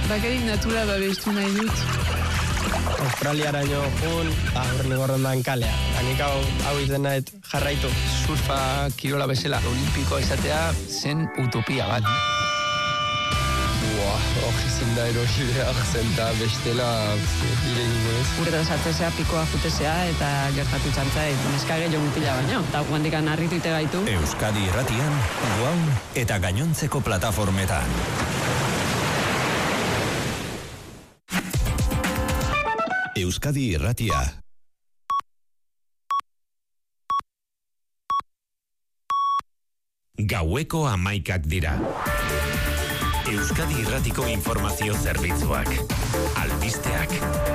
Bakarik natura babestu nahi dut. Australiaraino jun, horren gorrondan kalea. Hanik hau izena jarraitu. Surfa kirola bezala olimpikoa izatea zen utopia bat. Hogizin da erosideak zenta bestela iregingo ez. Urretan sartzea, pikoa jutezea eta gertatu txantzai neska gehiago mutila baino. Eta guandikan harritu ite gaitu. Euskadi Irratian, Guaun eta gainontzeko plataformetan. Euskadi Irratia. Gaueko 11 dira. Euskadi Irratiko informazio zerbitzuak. Albisteak.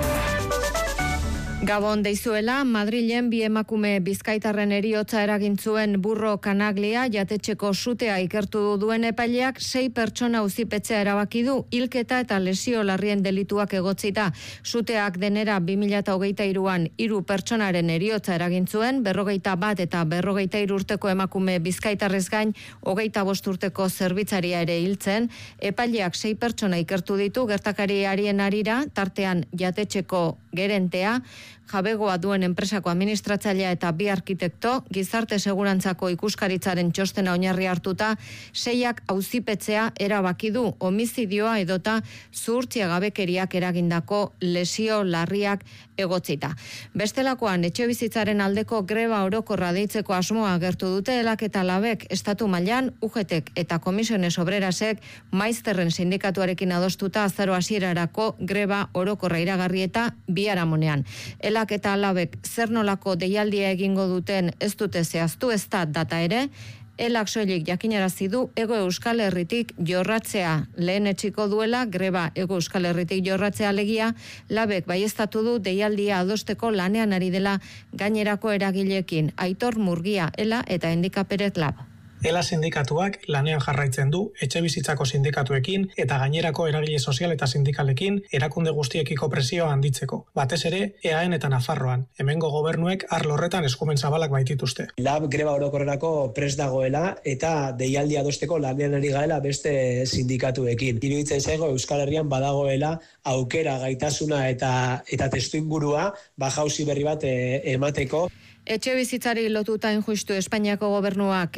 Gabon deizuela, Madrilen bi emakume bizkaitarren heriotza eragin zuen Burro Kanaglia jatetxeko sutea ikertu duen epaileak 6 pertsona auzipetzea erabaki du, hilketa eta lesio larrien delituak egotzita. Suteak denera 2023an 3 pertsonaren heriotza eragin zuen, 41 eta 43 urteko emakume bizkaitarrez gain 25 urteko zerbitzaria ere hiltzen. Epaileak 6 pertsona ikertu ditu gertakariaren harira, tartean jatetxeko gerentea, jabegoa duen enpresako administratzailea eta 2 arkitekto, gizarte segurantzako ikuskaritzaren txostena oinarri hartuta, 6ak auzipetzea erabaki du, homizidioa edota zuhurtzia gabekeriak eragindako lesio larriak egotzita. Bestelakoan, etxebizitzaren aldeko greba orokorra deitzeko asmoa agertu dute Elak eta Labek estatu mailan, UGTek eta Komisiones Obrerasek maizterren sindikatuarekin adostuta azaro hasierarako greba orokorra iragarri eta biharamunean. Elak eta Labek zer nolako deialdia egingo duten ez dute zehaztu, ez da data ere. Elak soilik jakinarazi du Hego Euskal Herritik jorratzea lehen etxiko duela, greba Hego Euskal Herritik jorratzea alegia, Labek baieztatu du deialdia adosteko lanean ari dela gainerako eragileekin. Aitor Murgia, Ela eta Endika Perez Lab. Ela sindikatuak lanean jarraitzen du etxebizitzako sindikatuekin eta gainerako eragile sozial eta sindikalekin erakunde guztiekiko presioa handitzeko. Batez ere, EAEn eta Nafarroan. Hemengo gobernuek arlo horretan eskumen zabalak baitituzte. Lab greba orokorrerako prest dagoela eta deialdia adosteko lanean ari gaela beste sindikatuekin. Iruditzen zaigu Euskal Herrian badagoela aukera, gaitasuna eta testuingurua jauzi berri bat emateko. Etxebizitzari lotuta injustu Espainiako gobernuak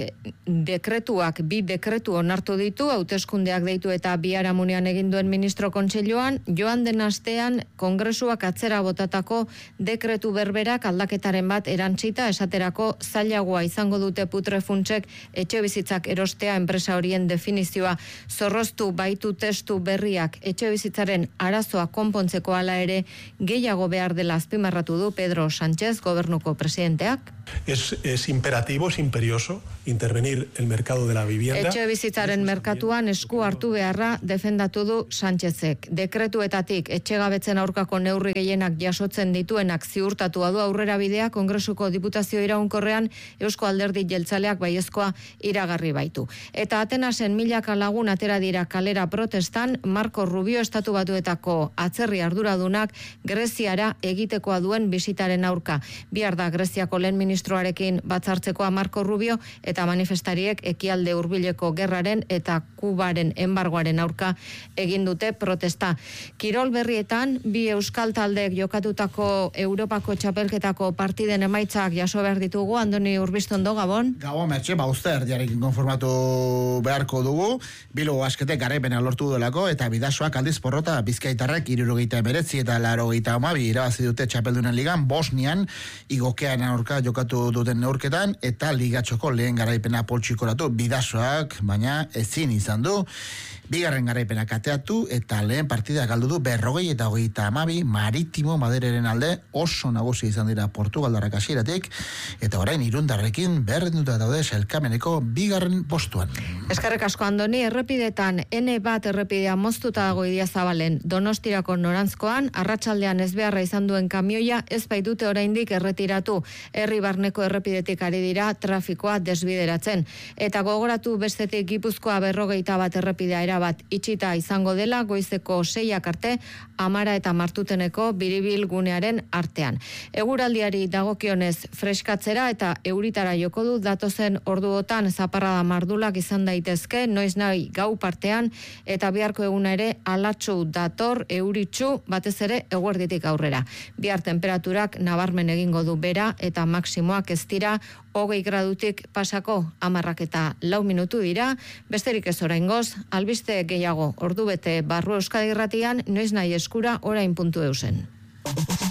bi dekretu onartu ditu, hauteskundeak deitu eta biharamunean egin duen ministro kontseiluan, joan den astean Kongresuak atzera botatako dekretu berberak aldaketaren bat erantzita, esaterako zailagoa izango dute putrefuntsek etxebizitzak erostea enpresa horien definizioa zorroztu baitu testu berriak etxebizitzaren arazoa konpontzeko hala ere gehiago behar dela azpimarratu du Pedro Sánchez, gobernuko presidente. Es imperativo, es imperioso intervenir el mercado de la vivienda. Etxebizitzaren merkatuan esku hartu beharra defendatu du Sánchezek. Dekretuetatik etxegabetzen aurkako neurri gehienak jasotzen dituenak ziurtatua du aurrera bidea Kongresuko Diputazio iraunkorrean Eusko Alderdi Jeltzaleak baiezkoa iragarri baitu. Eta Atenasen milaka lagun atera dira kalera protestan, Marco Rubio Estatu Batuetako atzerri arduradunak Greziara egitekoa duen bisitaren aurka. Bihar da Greziako lehen ministroarekin batzartzekoa Marco Rubio eta manifestariek ekialde hurbileko gerraren eta Kubaren enbargoaren aurka egin dute protesta. Kirol berrietan, bi euskal taldeek jokatutako Europako txapelketako partiden emaitzak jaso behar ditugu. Andoni Urbistondo, Gabon. Gabon, metxe, uste erdiarekin konformatu beharko dugu. Bilbo Basketek garaipena lortu delako eta Bidasoak aldiz porrota Bizkaitarrek 79 eta 82 irabazi dute txapeldunen ligan Bosnian igokean aurka jokatu duten neurketan eta ligatxoko lehen garaipena poltsikoratu Bidasoak, baina ezin izan du. Bigarren garaipena kateatu eta lehen partida galdu du 40 eta 32 Maritimo Madereren alde oso nagusi izan dira Portugaldarrak hasieratik eta orain Irundarrekin berdinduta daude sailkameneko bigarren postuan. Eskerrik asko Andoni, errepidetan N1 errepidea moztuta dago Idiazabalen Donostirako norantzkoan, arratsaldean ezbeharra izan duen kamioia ez baitute oraindik erretiratu. Herri barneko errepidetik ari dira trafikoa desbideratzen. Eta gogoratu bestetik Gipuzkoa 51 errepidea erabat itxita izango dela goizeko 6 arte Amara eta Martuteneko biribil gunearen artean. Eguraldiari dagokionez freskatzera eta euritara joko du datozen orduotan zaparrada mardulak izan daitezke, noiz nahi gau partean eta biharko eguna ere alatsu dator euritsu batez ere eguerditik aurrera. Bihar temperaturak nabarmen egingo du bera eta maksimoak ez dira 20 gradutik pasako 10 minutu dira, besterik ez oraingoz, albiste gehiago ordubete barru Euskadi Irratian, noiz nahi eskura orain.eusen.